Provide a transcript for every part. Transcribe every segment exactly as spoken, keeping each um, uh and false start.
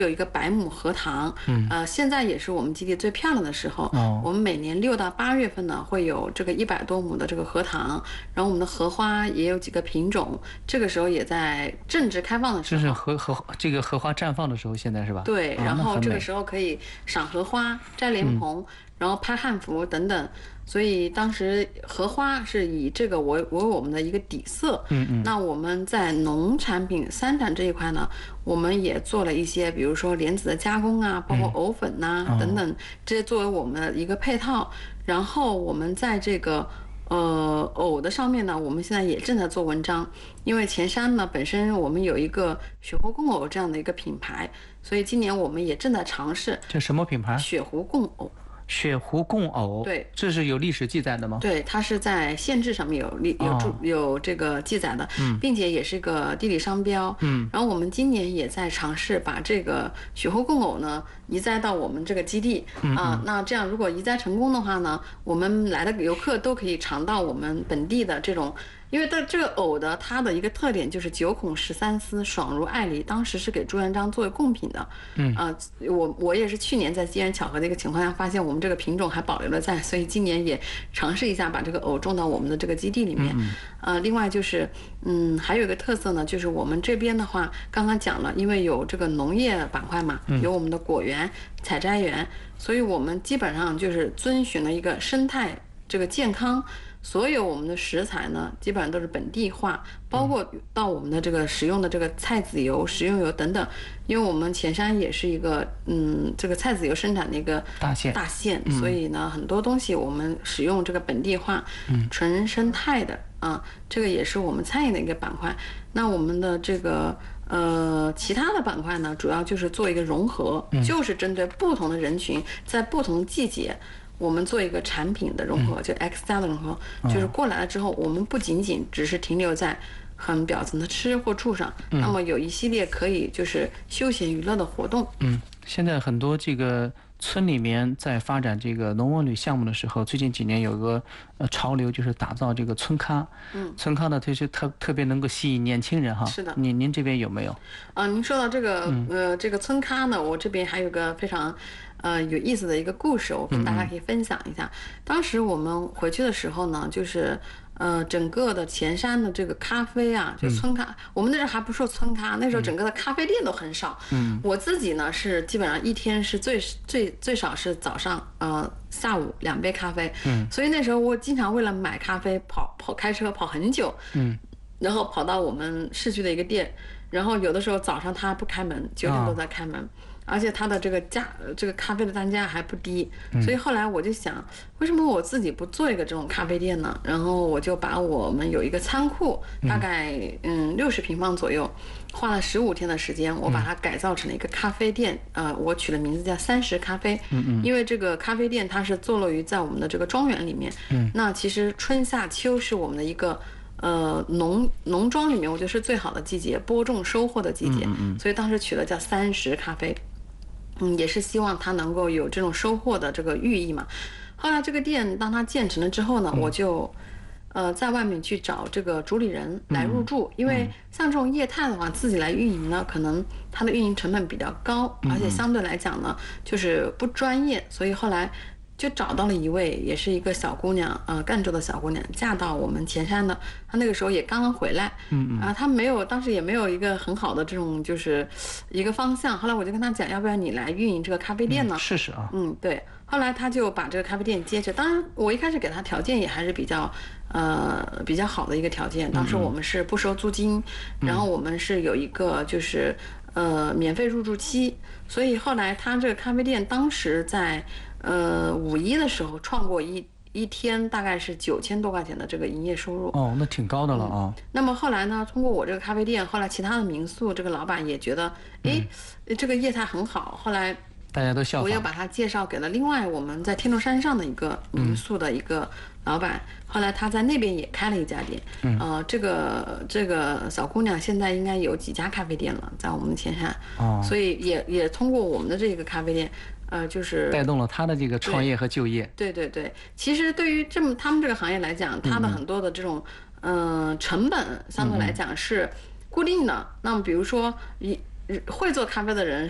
有一个百亩荷塘， 嗯， 呃，现在也是我们基地最漂亮的时候。 哦， 我们每年六到八月份呢，会有这个一百多亩的这个荷塘，然后我们的荷花也有几个品种，这个时候也在正值开放的时候。 就是荷荷这个荷花绽放的时候，现在是吧？ 对， 啊、 然后这个美时候可以赏荷花、摘莲蓬，嗯、然后拍汉服等等。所以当时荷花是以这个为为我们的一个底色。 嗯嗯。 那我们在农产品三产这一块呢，我们也做了一些，比如说莲子的加工啊，包括藕粉呐、啊嗯、等等，这些作为我们的一个配套。然后我们在这个呃藕的上面呢，我们现在也正在做文章，因为前山呢本身我们有一个雪湖贡藕这样的一个品牌，所以今年我们也正在尝试。 这什么品牌？ 雪湖贡藕。 雪湖贡藕， 对， 这是有历史记载的吗？ 对，它是在县志上面有历有注、哦、有这个记载的， 嗯， 并且也是个地理商标， 嗯。 然后我们今年也在尝试把这个雪湖贡藕呢移栽到我们这个基地， 嗯啊、呃，那这样如果移栽成功的话呢，我们来的游客都可以尝到我们本地的这种。因为它这个藕的它的一个特点就是九孔十三丝，爽如艾梨，当时是给朱元璋作为贡品的。 嗯啊、呃，我我也是去年在机缘巧合的一个情况下发现我们这个品种还保留了在，所以今年也尝试一下把这个藕种到我们的这个基地里面。 嗯呃，另外就是嗯还有一个特色呢，就是我们这边的话，刚刚讲了，因为有这个农业板块嘛，有我们的果园、采摘园，所以我们基本上就是遵循了一个生态这个健康。所有我们的食材呢，基本上都是本地化，包括到我们的这个使用的这个菜籽油、食用油等等。因为我们前山也是一个嗯，这个菜籽油生产的一个大县， 大县，所以呢，很多东西我们使用这个本地化、 嗯、 纯生态的啊，这个也是我们餐饮的一个板块。那我们的这个呃其他的板块呢，主要就是做一个融合， 嗯、 就是针对不同的人群，在不同的季节。我们做一个产品的融合，就 X 加的融合，就是过来了之后，我们不仅仅只是停留在很表层的吃或住上，那么有一系列可以就是休闲娱乐的活动。 嗯，现在很多这个村里面在发展这个农文旅项目的时候，最近几年有个呃潮流，就是打造这个村咖。 嗯， 村咖呢，它是特特别能够吸引年轻人哈。 是的。 您您这边有没有？ 啊、呃，您说到这个、 嗯、 呃这个村咖呢，我这边还有个非常呃有意思的一个故事，我跟大家可以分享一下。嗯、当时我们回去的时候呢，就是呃整个的前山的这个咖啡啊，就村咖，嗯、我们那时候还不说村咖，那时候整个的咖啡店都很少。 嗯， 我自己呢是基本上一天是最最最少是早上呃下午两杯咖啡。 嗯， 所以那时候我经常为了买咖啡跑跑开车跑很久。 嗯， 然后跑到我们市区的一个店，然后有的时候早上他不开门，九点多才开门。哦，而且它的这个价，这个咖啡的单价还不低， 嗯、 所以后来我就想，为什么我自己不做一个这种咖啡店呢？然后我就把我们有一个仓库，大概嗯六十平方左右，花了十五天的时间，我把它改造成了一个咖啡店。嗯、呃，我取了名字叫三十咖啡。 嗯嗯。 因为这个咖啡店它是坐落于在我们的这个庄园里面。 嗯。 那其实春夏秋是我们的一个。呃，农农庄里面，我觉得是最好的季节，播种收获的季节。 嗯嗯。 所以当时取了叫三十咖啡。嗯，也是希望它能够有这种收获的这个寓意嘛。后来这个店当它建成了之后呢， 嗯、 我就，呃，在外面去找这个主理人来入驻，嗯、因为像这种业态的话，自己来运营呢，可能它的运营成本比较高， 嗯、 而且相对来讲呢，就是不专业，所以后来就找到了一位，也是一个小姑娘，呃，赣州的小姑娘，嫁到我们前山的。她那个时候也刚刚回来， 嗯嗯， 啊，她没有，当时也没有一个很好的这种就是一个方向。后来我就跟她讲，要不要你来运营这个咖啡店呢？ 嗯、试试啊。 嗯，对。后来她就把这个咖啡店接着，当然我一开始给她条件也还是比较，呃，比较好的一个条件。当时我们是不收租金， 嗯、 然后我们是有一个就是呃免费入住期，所以后来她这个咖啡店当时在。呃，五一的时候创过一一天大概是九千多块钱的这个营业收入。 哦，那挺高的了啊。 嗯、那么后来呢，通过我这个咖啡店，后来其他的民宿这个老板也觉得，哎、嗯，这个业态很好。后来大家都效仿， 我又把它介绍给了另外我们在天龙山上的一个民宿的一个老板。嗯、后来他在那边也开了一家店。 嗯， 呃，这个这个小姑娘现在应该有几家咖啡店了，在我们前山。 哦， 所以也也通过我们的这个咖啡店。呃，就是带动了他的这个创业和就业。 对对 对, 对，其实对于这么他们这个行业来讲，它的很多的这种嗯、呃、成本相对来讲是固定的。嗯、那么比如说一会做咖啡的人是不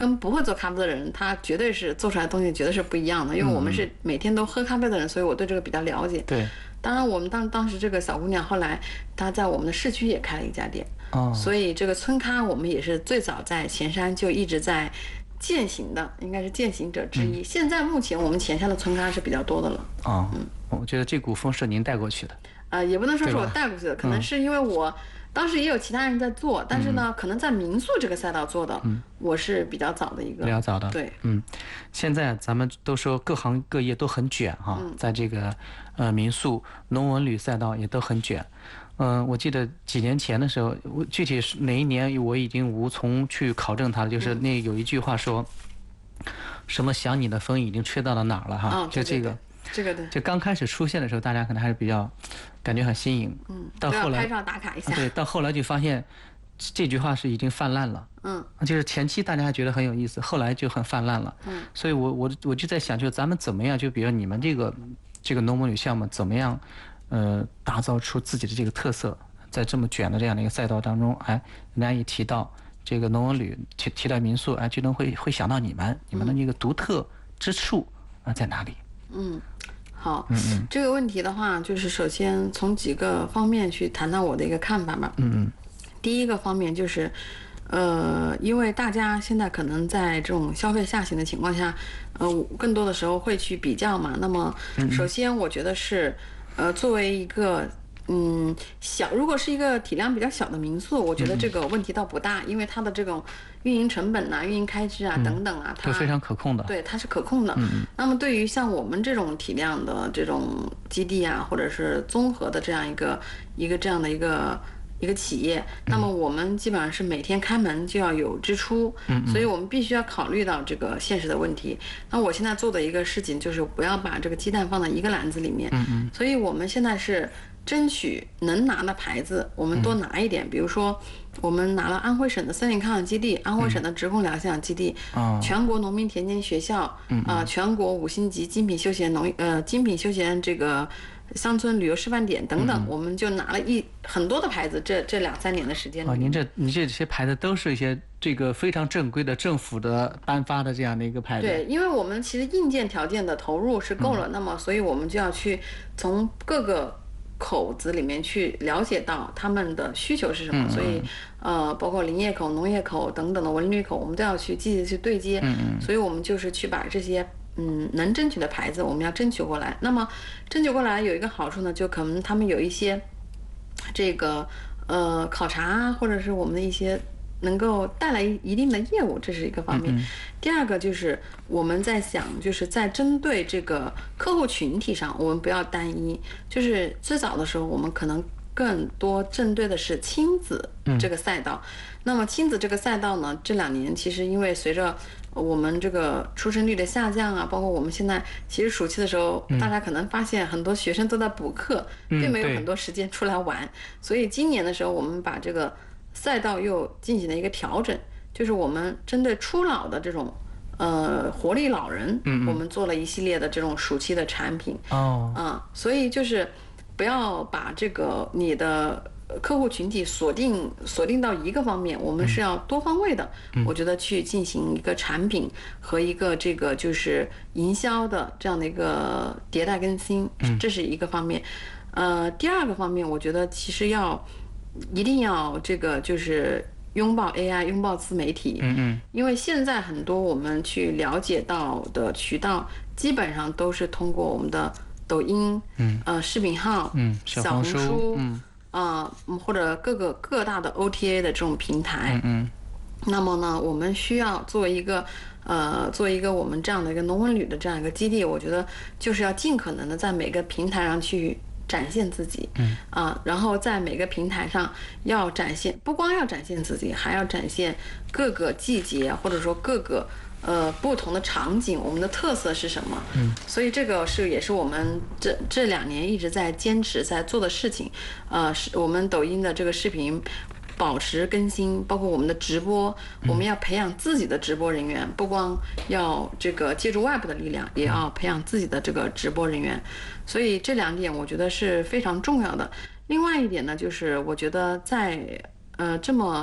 跟不会做咖啡的人，他绝对是做出来的东西绝对是不一样的。因为我们是每天都喝咖啡的人，所以我对这个比较了解。 对， 当然我们当当时这个小姑娘后来她在我们的市区也开了一家店， 哦， 所以这个村咖我们也是最早在前山就一直在践行的，应该是践行者之一。嗯、现在目前我们前山的村咖是比较多的了。 哦，嗯，我觉得这股风是您带过去的。 呃，也不能说是我带过去的，可能是因为我当时也有其他人在做，嗯、但是呢，可能在民宿这个赛道做的，嗯、我是比较早的一个。 比较早的。 对， 嗯，现在咱们都说各行各业都很卷哈，嗯、在这个呃民宿、农文旅赛道也都很卷。嗯、呃，我记得几年前的时候，我具体是哪一年我已经无从去考证它了，就是那有一句话说，嗯、什么想你的风已经吹到了哪儿了哈， 哦、 就这个。 这个对， 就刚开始出现的时候，大家可能还是比较感觉很新颖， 嗯， 到后来拍照打卡一下， 对，到后来就发现这句话是已经泛滥了， 嗯， 就是前期大家还觉得很有意思，后来就很泛滥了， 嗯， 所以我我我就在想，就咱们怎么样，就比如你们这个这个农文旅项目怎么样，呃，打造出自己的这个特色，在这么卷的这样的一个赛道当中，哎，人家一提到这个农文旅，提提到民宿，哎，就能会会想到你们，你们的那个独特之处啊在哪里？ 嗯，好，嗯嗯，这个问题的话，就是首先从几个方面去谈谈我的一个看法吧。 嗯嗯， 第一个方面就是，呃，因为大家现在可能在这种消费下行的情况下，呃，更多的时候会去比较嘛。那么，首先我觉得是，呃，作为一个。嗯，小如果是一个体量比较小的民宿，我觉得这个问题倒不大，嗯、因为它的这种运营成本呐、运营开支啊、嗯、等等啊，它都非常可控的。 对，它是可控的。 嗯、 那么对于像我们这种体量的这种基地啊，或者是综合的这样一个一个这样的一个一个企业，那么我们基本上是每天开门就要有支出， 嗯、 所以我们必须要考虑到这个现实的问题。那我现在做的一个事情就是不要把这个鸡蛋放在一个篮子里面。 嗯、 所以我们现在是。争取能拿的牌子，我们多拿一点。嗯、比如说，我们拿了安徽省的森林康养基地、安徽省的职工疗饲养基地、 嗯、 全国农民田间学校，啊、 嗯呃，全国五星级精品休闲农呃精品休闲这个乡村旅游示范点等等， 嗯、 我们就拿了一很多的牌子。这这两三年的时间里面， 哦，您这你这些牌子都是一些这个非常正规的政府的颁发的这样的一个牌子。 对，因为我们其实硬件条件的投入是够了，嗯、那么所以我们就要去从各个。口子里面去了解到他们的需求是什么， 嗯、 所以呃，包括林业口、农业口等等的文旅口，我们都要去积极去对接。 嗯、 所以我们就是去把这些嗯能争取的牌子，我们要争取过来。那么争取过来有一个好处呢，就可能他们有一些这个呃考察，或者是我们的一些。能够带来一定的业务，这是一个方面。 嗯、 第二个就是我们在想，就是在针对这个客户群体上，我们不要单一。就是最早的时候，我们可能更多针对的是亲子这个赛道。嗯、那么亲子这个赛道呢，这两年其实因为随着我们这个出生率的下降啊，包括我们现在其实暑期的时候， 嗯、 大家可能发现很多学生都在补课， 嗯、 并没有很多时间出来玩。所以今年的时候，我们把这个赛道又进行了一个调整，就是我们针对初老的这种呃活力老人， 嗯嗯我们做了一系列的这种暑期的产品。 哦， 啊，所以就是不要把这个你的客户群体锁定锁定到一个方面，我们是要多方位的， 嗯、 我觉得去进行一个产品和一个这个就是营销的这样的一个迭代更新， 嗯、 这是一个方面。呃，第二个方面，我觉得其实要。一定要这个就是拥抱 A I， 拥抱自媒体。 嗯嗯。 因为现在很多我们去了解到的渠道，基本上都是通过我们的抖音， 嗯， 呃，视频号， 嗯， 小红书， 嗯， 啊、呃，或者各个各大的 O T A 的这种平台。 嗯嗯。 那么呢，我们需要做一个，呃，做一个我们这样的一个农文旅的这样一个基地，我觉得就是要尽可能的在每个平台上去。展现自己， 嗯啊，然后在每个平台上要展现，不光要展现自己，还要展现各个季节或者说各个呃不同的场景，我们的特色是什么？ 嗯， 所以这个是也是我们这这两年一直在坚持在做的事情，呃，是我们抖音的这个视频。保持更新，包括我们的直播，我们要培养自己的直播人员，不光要这个借助外部的力量，也要培养自己的这个直播人员。所以这两点我觉得是非常重要的。另外一点呢，就是我觉得在呃这么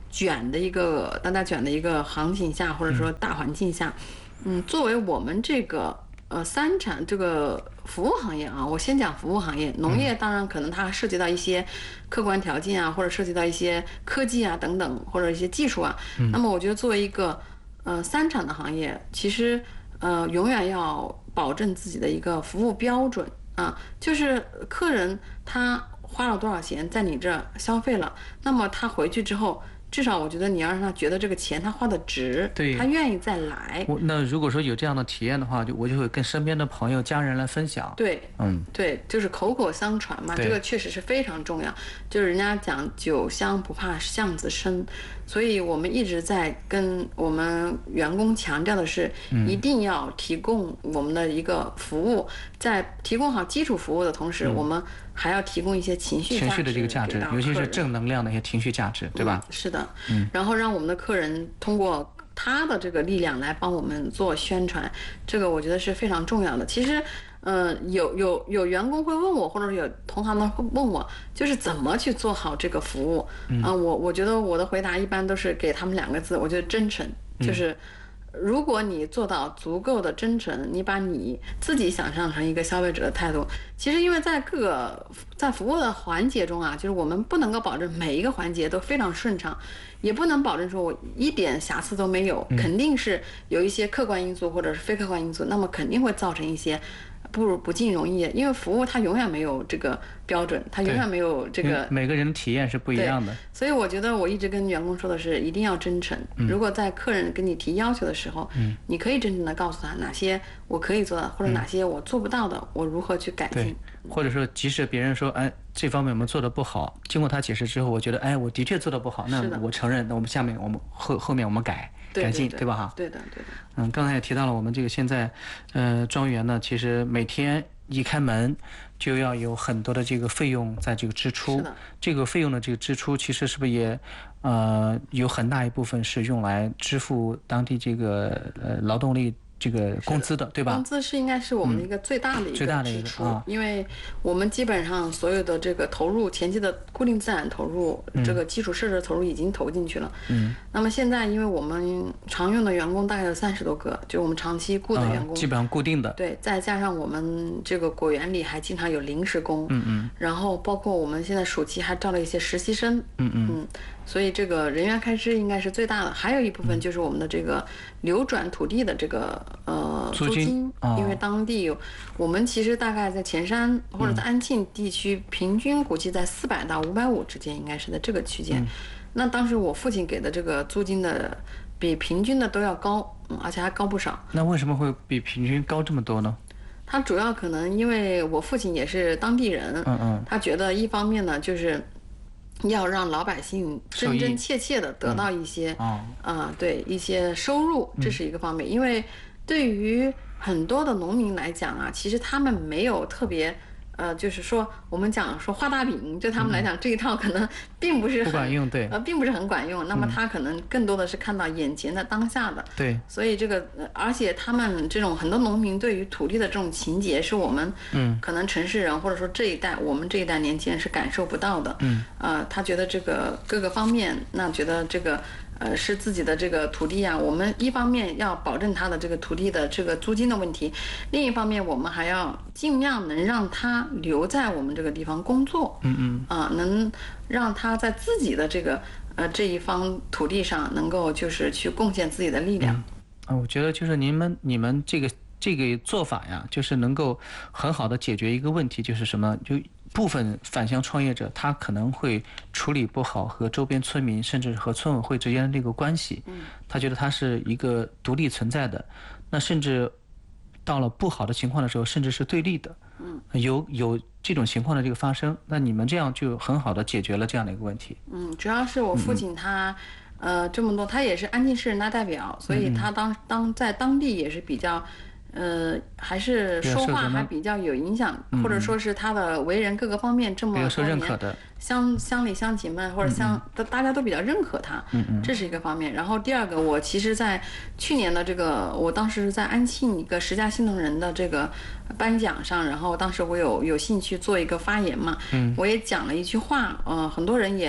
卷的一个大家卷的一个行情下，或者说大环境下，嗯，作为我们这个呃三产这个服务行业啊，我先讲服务行业，农业当然可能它涉及到一些客观条件啊，或者涉及到一些科技啊等等，或者一些技术啊。那么我觉得作为一个呃三产的行业，其实呃永远要保证自己的一个服务标准啊，就是客人他花了多少钱在你这消费了，那么他回去之后。至少我觉得你要让他觉得这个钱他花的值， 对， 他愿意再来。 那如果说有这样的体验的话，就我就会跟身边的朋友、家人来分享。 对， 嗯， 对，就是口口相传嘛，这个确实是非常重要。就是人家讲酒香不怕巷子深，所以我们一直在跟我们员工强调的是，一定要提供我们的一个服务，在提供好基础服务的同时，嗯、我们还要提供一些情绪情绪的这个价值，尤其是正能量的一些情绪价值，对吧？ 嗯、是的，嗯，然后让我们的客人通过他的这个力量来帮我们做宣传，这个我觉得是非常重要的。其实，呃，有有有员工会问我，或者是有同行们会问我，就是怎么去做好这个服务？嗯、呃，我我觉得我的回答一般都是给他们两个字，我觉得真诚，就是。嗯如果你做到足够的真诚，你把你自己想象成一个消费者的态度，其实因为在各个在服务的环节中啊，就是我们不能够保证每一个环节都非常顺畅，也不能保证说我一点瑕疵都没有，肯定是有一些客观因素或者是非客观因素，那么肯定会造成一些不如不尽容易，因为服务它永远没有这个标准，它永远没有这个每个人的体验是不一样的。 所以我觉得我一直跟员工说的是，一定要真诚。嗯、如果在客人跟你提要求的时候，嗯、你可以真诚的告诉他哪些我可以做到，或者哪些我做不到的，嗯、我如何去改进。 或者说，即使别人说，哎，这方面我们做的不好，经过他解释之后，我觉得，哎，我的确做的不好，那我承认，那我们下面我们后后面我们改。改进， 对, 对吧？哈， 对的，对的。 嗯，刚才也提到了，我们这个现在，呃，庄园呢，其实每天一开门就要有很多的这个费用在这个支出。 是的。 这个费用的这个支出，其实是不是也，呃，有很大一部分是用来支付当地这个呃劳动力。这个工资的，对吧？ 工资是应该是我们的一个最大的一个支出， 嗯啊、 因为我们基本上所有的这个投入前期的固定资产投入，嗯、这个基础设施投入已经投进去了。嗯。那么现在，因为我们常用的员工大概有三十多个，就我们长期雇的员工， 啊、基本上固定的。 对，再加上我们这个果园里还经常有临时工， 嗯嗯。 然后包括我们现在暑期还招了一些实习生， 嗯嗯。 嗯，所以这个人员开支应该是最大的，还有一部分就是我们的这个流转土地的这个呃租金， 哦、 因为当地我们其实大概在前山或者在安庆地区，嗯、平均估计在四百到五百五之间，应该是在这个区间。嗯、那当时我父亲给的这个租金的比平均的都要高，嗯，而且还高不少。 那为什么会比平均高这么多呢？ 他主要可能因为我父亲也是当地人， 嗯嗯， 他觉得一方面呢就是要让老百姓真真切切的得到一些啊、嗯呃、对一些收入，这是一个方面。嗯、因为对于很多的农民来讲啊，其实他们没有特别。呃，就是说，我们讲说画大饼，对他们来讲，嗯、这一套可能并不是很不管用，对， 呃，并不是很管用。那么他可能更多的是看到眼前的当下的， 对。 所以这个，呃、而且他们这种很多农民对于土地的这种情结，是我们，嗯，可能城市人或者说这一代我们这一代年轻人是感受不到的，嗯。呃，他觉得这个各个方面，那觉得这个。呃，是自己的这个土地啊，我们一方面要保证他的这个土地的这个租金的问题，另一方面我们还要尽量能让他留在我们这个地方工作， 嗯嗯， 啊，能让他在自己的这个呃这一方土地上能够就是去贡献自己的力量。 嗯、啊，我觉得就是你们你们这个这个做法呀，就是能够很好的解决一个问题，就是什么就。部分返乡创业者，他可能会处理不好和周边村民，甚至和村委会之间的这个关系。嗯，他觉得他是一个独立存在的，那甚至到了不好的情况的时候，甚至是对立的。嗯，有有这种情况的这个发生，那你们这样就很好的解决了这样的一个问题。 嗯，主要是我父亲他，嗯、呃，这么多，他也是安庆市人大代表，所以他当当在当地也是比较。呃，还是说话还比较有影响， 嗯、 或者说是他的为人各个方面这么多年，乡乡里乡亲们或者乡、嗯、大家都比较认可他， 嗯嗯， 这是一个方面。然后第二个，我其实在去年的这个，我当时在安庆一个十佳新农人的这个颁奖上，然后当时我有有兴趣做一个发言嘛，嗯，我也讲了一句话，呃，很多人也。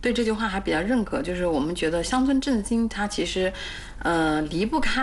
对这句话还比较认可，就是我们觉得乡村振兴它其实，呃，离不开。